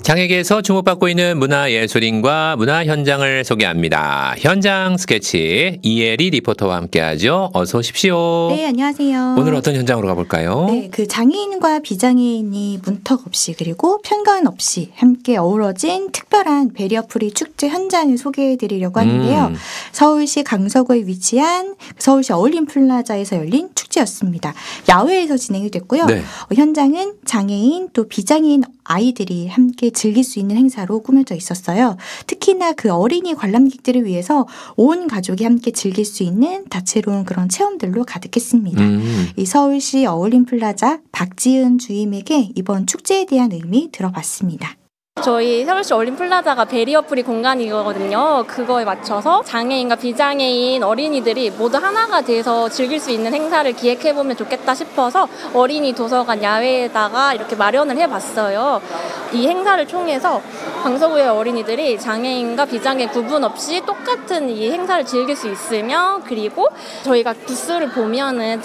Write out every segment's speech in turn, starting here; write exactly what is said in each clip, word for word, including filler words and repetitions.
장에게서 주목받고 있는 문화예술인과 문화 현장을 소개합니다. 현장 스케치 이혜리 리포터와 함께하죠. 어서 오십시오. 네, 안녕하세요. 오늘 어떤 현장으로 가볼까요? 네, 그 장애인과 비장애인이 문턱 없이 그리고 편견 없이 함께 어우러진 특별한 베리어프리 축제 현장을 소개해드리려고 하는데요. 음. 서울시 강서구에 위치한 서울시 어울림 플라자에서 열린 축제였습니다. 야외에서 진행이 됐고요. 네. 어, 현장은 장애인 또 비장애인 아이들이 함께 즐길 수 있는 행사로 꾸며져 있었어요. 특히나 그 어린이 관람객들을 위해서 온 가족이 함께 즐길 수 있는 다채로운 그런 체험들로 가득했습니다. 음. 이 서울시 어울림 플라자 박지은 주임에게 이번 축제에 대한 의미 들어봤습니다. 저희 서울시 어울림 플라자가 베리어프리 공간이거든요. 그거에 맞춰서 장애인과 비장애인 어린이들이 모두 하나가 돼서 즐길 수 있는 행사를 기획해보면 좋겠다 싶어서 어린이 도서관 야외에다가 이렇게 마련을 해봤어요. 이 행사를 통해서 강서구의 어린이들이 장애인과 비장애 구분 없이 똑같은 이 행사를 즐길 수 있으며, 그리고 저희가 부스를 보면은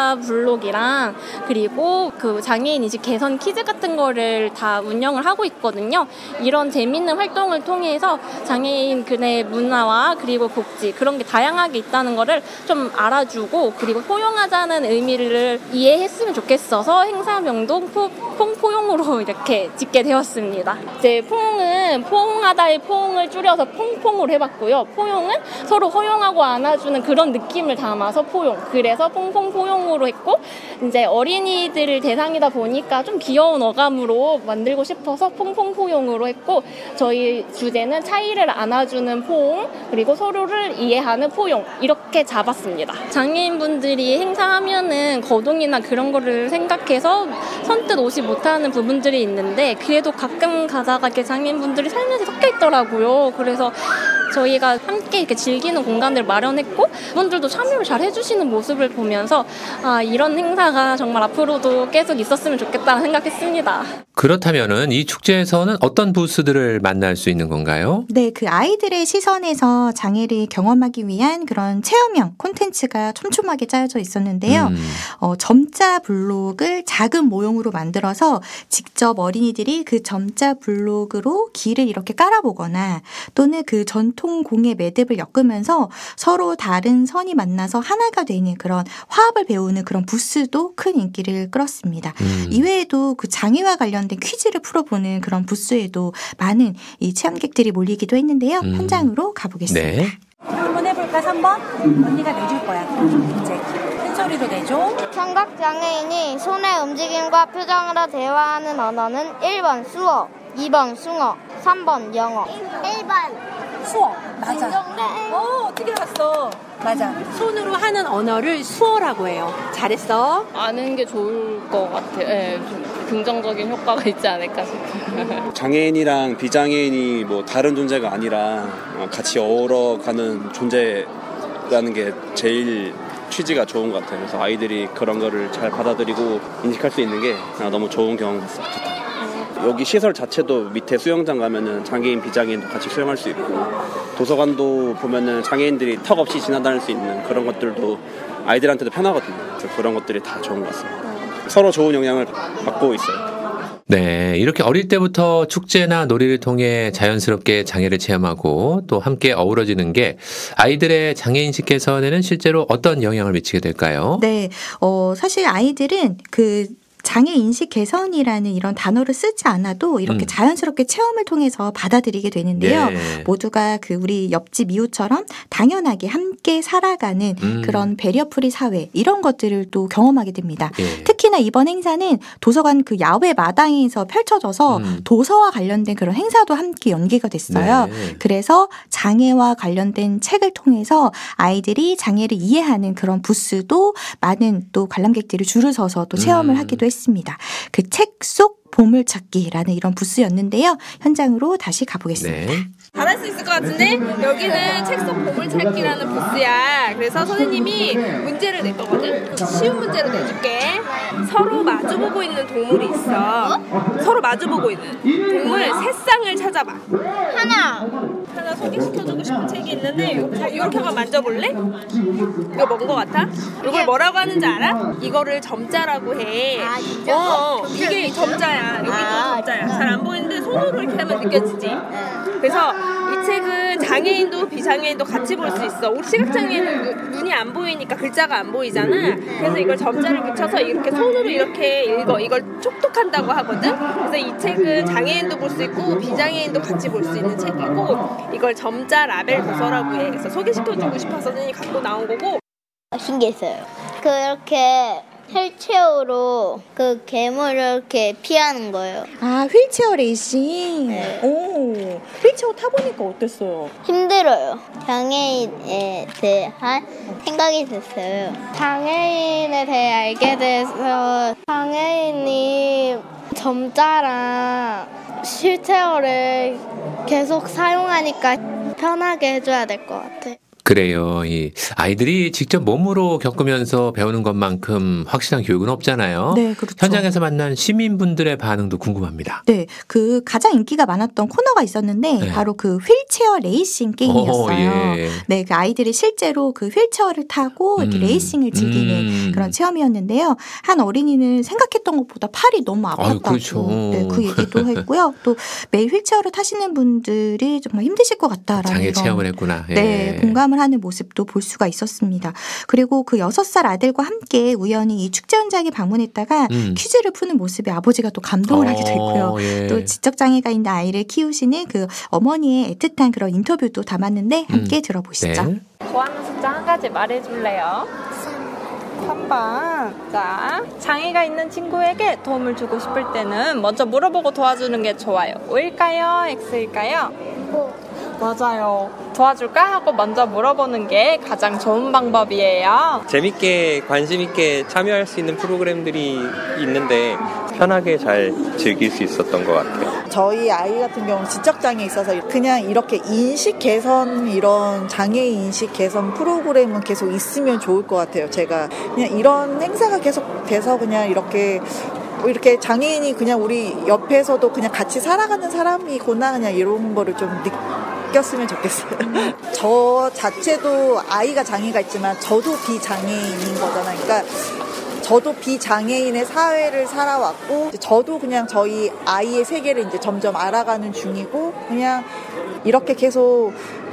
전자블록이랑 그리고 그 장애인 인식 개선 퀴즈 같은 거를 다 운영을 하고 있거든요. 이런 재밌는 활동을 통해서 장애인 그네 문화와 그리고 복지 그런 게 다양하게 있다는 거를 좀 알아주고, 그리고 포용하자는 의미를 이해했으면 좋겠어서 행사명도 퐁포용으로 이렇게 짓게 되었습니다. 이제 포용은 포옹하다의 포옹을 줄여서 퐁퐁으로 해봤고요. 포용은 서로 허용하고 안아주는 그런 느낌을 담아서 포용. 그래서 퐁퐁포용으로 했고, 이제 어린이들을 대상이다 보니까 좀 귀여운 어감으로 만들고 싶어서 퐁퐁포용으로 했고, 저희 주제는 차이를 안아주는 포옹, 그리고 서로를 이해하는 포용, 이렇게 잡았습니다. 장애인분들이 행사하면은 거동이나 그런 거를 생각해서 선뜻 오지 못하는 부분들이 있는데, 그래도 가끔 가다가 이렇게 장애인분들이 살면서 섞여 있더라고요. 그래서 저희가 함께 이렇게 즐기는 공간들을 마련했고, 그분들도 참여를 잘 해주시는 모습을 보면서 아, 이런 행사가 정말 앞으로도 계속 있었으면 좋겠다는 생각했습니다. 그렇다면은 이 축제에서는 어떤 부스들을 만날 수 있는 건가요? 네, 그 아이들의 시선에서 장애를 경험하기 위한 그런 체험형 콘텐츠가 촘촘하게 짜여져 있었는데요. 음. 어, 점자 블록을 작은 모형으로 만들어서 직접 어린이들이 그 점자 블록으로 길을 이렇게 깔아보거나, 또는 그 전통 공예 매듭을 엮으면서 서로 다른 선이 만나서 하나가 되는 그런 화합을 배우는 그런 부스도 큰 인기를 끌었습니다. 음. 이외에도 그 장애와 관련된 퀴즈를 풀어보는 그런 부스에도 많은 이 체험객들이 몰리기도 했는데요. 음. 현장으로 가보겠습니다. 네. 한번 해볼까? 삼 번? 언니가 내줄 거야. 이제 큰 소리로 내줘. 청각장애인이 손의 움직임과 표정으로 대화하는 언어는 일 번 수어, 이 번 숭어, 삼 번 영어. 일 번 수어. 맞아. 어, 어떻게 알았어? 맞아. 손으로 하는 언어를 수어라고 해요. 잘했어. 아는 게 좋을 것 같아요. 네, 좀 긍정적인 효과가 있지 않을까 싶어요. 장애인이랑 비장애인이 뭐 다른 존재가 아니라 같이 어우러가는 존재라는 게 제일 취지가 좋은 것 같아요. 그래서 아이들이 그런 거를 잘 받아들이고 인식할 수 있는 게 너무 좋은 경험 같아요. 여기 시설 자체도 밑에 수영장 가면은 장애인, 비장애인도 같이 수영할 수 있고, 도서관도 보면은 장애인들이 턱 없이 지나다닐 수 있는 그런 것들도 아이들한테도 편하거든요. 그래서 그런 것들이 다 좋은 것 같습니다. 서로 좋은 영향을 받고 있어요. 네, 이렇게 어릴 때부터 축제나 놀이를 통해 자연스럽게 장애를 체험하고 또 함께 어우러지는 게 아이들의 장애인식 개선에는 실제로 어떤 영향을 미치게 될까요? 네, 어, 사실 아이들은 그 장애 인식 개선이라는 이런 단어를 쓰지 않아도 이렇게 음. 자연스럽게 체험을 통해서 받아들이게 되는데요. 네. 모두가 그 우리 옆집 이웃처럼 당연하게 함께 살아가는 음. 그런 배려프리 사회, 이런 것들을 또 경험하게 됩니다. 예. 특히나 이번 행사는 도서관 그 야외 마당에서 펼쳐져서 음. 도서와 관련된 그런 행사도 함께 연계가 됐어요. 네. 그래서 장애와 관련된 책을 통해서 아이들이 장애를 이해하는 그런 부스도 많은 또 관람객들이 줄을 서서 또 체험을 음. 하기도 했습니다. 그 책 속 보물찾기라는 이런 부스였는데요. 현장으로 다시 가보겠습니다. 네. 잘할 수 있을 것 같은데, 여기는 책 속 보물찾기라는 부스야. 그래서 선생님이 문제를 낼 거거든. 쉬운 문제로 내줄게. 서로 마주보고 있는 동물이 있어. 서로 마주보고 있는 동물 세 쌍을 찾아봐. 하나. 하나 소개시켜주고 싶은 책이 있는데, 이렇게 한번 만져볼래? 이거 뭔 거 같아? 이걸 뭐라고 하는지 알아? 이거를 점자라고 해. 아, 진짜? 어, 이게 점자야. 여기도 아, 점자야. 잘 안 보이는데 손으로 손으로 이렇게 하면 느껴지지. 그래서 이 책은 장애인도 비장애인도 같이 볼 수 있어. 우리 시각장애인은 눈- 눈이 안 보이니까 글자가 안 보이잖아. 그래서 이걸 점자를 붙여서 이렇게 손으로 이렇게 읽어. 이걸 촉독한다고 하거든. 그래서 이 책은 장애인도 볼 수 있고 비장애인도 같이 볼 수 있는 책이고, 이걸 점자 라벨 도서라고 해. 그래서 소개시켜주고 싶어서 선생님이 갖고 나온 거고. 신기했어요. 그렇게 휠체어로 그 괴물을 이렇게 피하는 거예요. 아, 휠체어 레이싱. 네. 오, 휠체어 타보니까 어땠어요? 힘들어요. 장애인에 대한 생각이 됐어요. 장애인에 대해 알게 돼서 장애인이 점자랑 휠체어를 계속 사용하니까 편하게 해줘야 될 것 같아요. 그래요. 이 아이들이 직접 몸으로 겪으면서 배우는 것만큼 확실한 교육은 없잖아요. 네, 그렇죠. 현장에서 만난 시민분들의 반응도 궁금합니다. 네, 그 가장 인기가 많았던 코너가 있었는데 네. 바로 그 휠체어 레이싱 게임이었어요. 오, 예. 네, 그 아이들이 실제로 그 휠체어를 타고 이렇게 음. 레이싱을 즐기는 음. 그런 체험이었는데요. 한 어린이는 생각했던 것보다 팔이 너무 아팠다고 아유, 그렇죠. 네, 그 얘기도 했고요. 또 매일 휠체어를 타시는 분들이 정말 힘드실 것 같다라는 장애 이런 체험을 했구나. 예. 네, 공감을 하는 모습도 볼 수가 있었습니다. 그리고 그 여섯 살 아들과 함께 우연히 이 축제 현장에 방문했다가 음. 퀴즈를 푸는 모습에 아버지가 또 감동을 어, 하기도 했고요. 예. 또 지적장애가 있는 아이를 키우시는 그 어머니의 애틋한 그런 인터뷰도 담았는데 함께 음. 들어보시죠. 네. 좋아하는 숫자 한 가지 말해줄래요? 삼 번. 자, 장애가 있는 친구에게 도움을 주고 싶을 때는 먼저 물어보고 도와주는 게 좋아요. O일까요? X일까요? 맞아요. 도와줄까? 하고 먼저 물어보는 게 가장 좋은 방법이에요. 재밌게 관심 있게 참여할 수 있는 프로그램들이 있는데 편하게 잘 즐길 수 있었던 것 같아요. 저희 아이 같은 경우는 지적장애 있어서 그냥 이렇게 인식 개선, 이런 장애 인식 개선 프로그램은 계속 있으면 좋을 것 같아요. 제가 그냥 이런 행사가 계속 돼서 그냥 이렇게 이렇게 장애인이 그냥 우리 옆에서도 그냥 같이 살아가는 사람이구나, 그냥 이런 거를 좀 느꼈으면 좋겠어요. 저 자체도 아이가 장애가 있지만 저도 비장애인인 거잖아요. 그러니까 저도 비장애인의 사회를 살아왔고, 저도 그냥 저희 아이의 세계를 이제 점점 알아가는 중이고, 그냥 이렇게 계속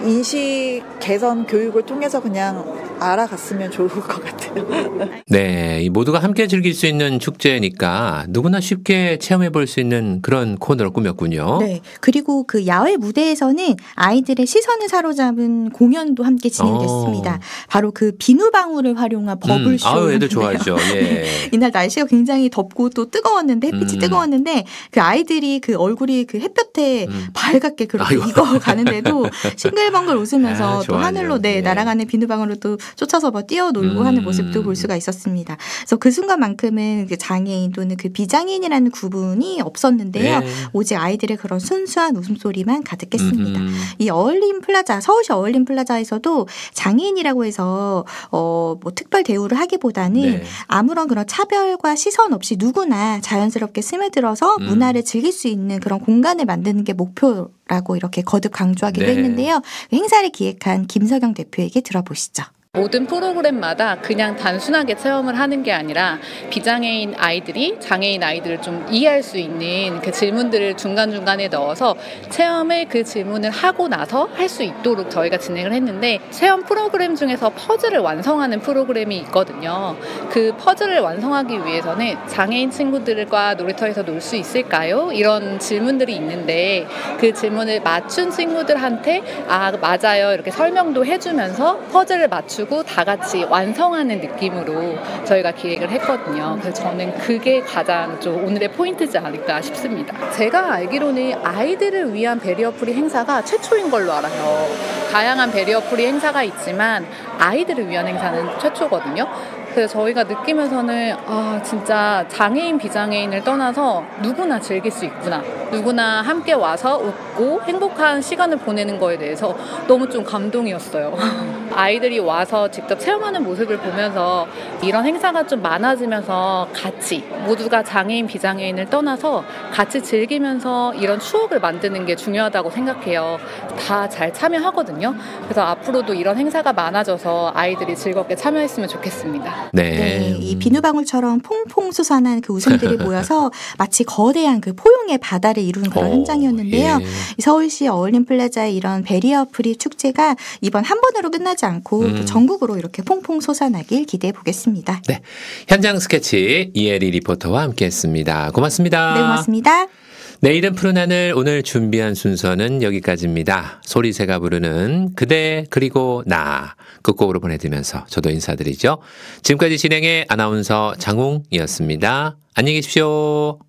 인식 개선 교육을 통해서 그냥 알아갔으면 좋을 것 같아요. 네, 이 모두가 함께 즐길 수 있는 축제니까 누구나 쉽게 체험해 볼 수 있는 그런 코너를 꾸몄군요. 네, 그리고 그 야외 무대에서는 아이들의 시선을 사로잡은 공연도 함께 진행됐습니다. 어. 바로 그 비누방울을 활용한 버블쇼. 음, 아유, 애들 좋아하죠. 예. 이날 날씨가 굉장히 덥고 또 뜨거웠는데 햇빛이 음. 뜨거웠는데 그 아이들이 그 얼굴이 그 햇볕에 음. 밝게 그렇게 아이고. 익어 가는데도 싱글벙글 웃으면서 아, 또 좋아하죠. 하늘로 네, 예. 날아가는 비누방울로 또 쫓아서 뭐 뛰어놀고 음. 하는 모습도 볼 수가 있었습니다. 그래서 그 순간만큼은 그 장애인 또는 그 비장애인이라는 구분이 없었는데요. 네. 오직 아이들의 그런 순수한 웃음소리만 가득했습니다. 음. 이 어울림 플라자, 서울시 어울림 플라자에서도 장애인이라고 해서 어, 뭐 특별 대우를 하기보다는 네. 아무런 그런 차별과 시선 없이 누구나 자연스럽게 스며들어서 음. 문화를 즐길 수 있는 그런 공간을 만드는 게 목표라고 이렇게 거듭 강조하기도 네. 했는데요. 행사를 기획한 김석영 대표에게 들어보시죠. 모든 프로그램마다 그냥 단순하게 체험을 하는 게 아니라 비장애인 아이들이 장애인 아이들을 좀 이해할 수 있는 그 질문들을 중간중간에 넣어서 체험을 그 질문을 하고 나서 할 수 있도록 저희가 진행을 했는데, 체험 프로그램 중에서 퍼즐을 완성하는 프로그램이 있거든요. 그 퍼즐을 완성하기 위해서는 장애인 친구들과 놀이터에서 놀 수 있을까요? 이런 질문들이 있는데 그 질문을 맞춘 친구들한테 아 맞아요 이렇게 설명도 해주면서 퍼즐을 맞추고 다 같이 완성하는 느낌으로 저희가 기획을 했거든요. 그래서 저는 그게 가장 좀 오늘의 포인트지 않을까 싶습니다. 제가 알기로는 아이들을 위한 베리어프리 행사가 최초인 걸로 알아요. 다양한 베리어프리 행사가 있지만 아이들을 위한 행사는 최초거든요. 그래서 저희가 느끼면서는 아 진짜 장애인 비장애인을 떠나서 누구나 즐길 수 있구나, 누구나 함께 와서 웃고 행복한 시간을 보내는 거에 대해서 너무 좀 감동이었어요. 아이들이 와서 직접 체험하는 모습을 보면서 이런 행사가 좀 많아지면서 같이 모두가 장애인 비장애인을 떠나서 같이 즐기면서 이런 추억을 만드는 게 중요하다고 생각해요. 다 잘 참여하거든요. 그래서 앞으로도 이런 행사가 많아져서 아이들이 즐겁게 참여했으면 좋겠습니다. 네. 네, 이 비누방울처럼 퐁퐁 솟아난 그 웃음들이 모여서 마치 거대한 그 포용의 바다를 이루는 그런 어, 현장이었는데요. 예. 이 서울시 어울림 플라자의 이런 베리어 프리 축제가 이번 한 번으로 끝나지 않고 음. 또 전국으로 이렇게 퐁퐁 솟아나길 기대해 보겠습니다. 네. 현장 스케치 이혜리 리포터와 함께했습니다. 고맙습니다. 네, 고맙습니다. 내일은 푸른 하늘, 오늘 준비한 순서는 여기까지입니다. 소리새가 부르는 그대 그리고 나 끝곡으로 보내드리면서 저도 인사드리죠. 지금까지 진행의 아나운서 장웅이었습니다. 안녕히 계십시오.